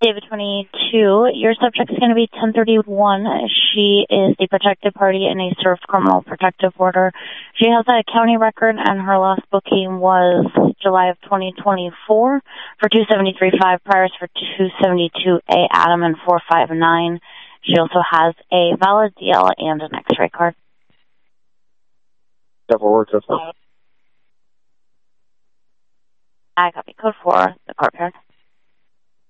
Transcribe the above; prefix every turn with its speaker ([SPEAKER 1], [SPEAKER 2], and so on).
[SPEAKER 1] David 22. Your subject is going to be 1031. She is the protected party in a served criminal protective order. She has a county record, and her last booking was July of 2024 for 273.5, priors for 272A Adam and 459. She also has a valid DL and an X-ray card.
[SPEAKER 2] Several words of
[SPEAKER 1] I copy code 4, the court parent.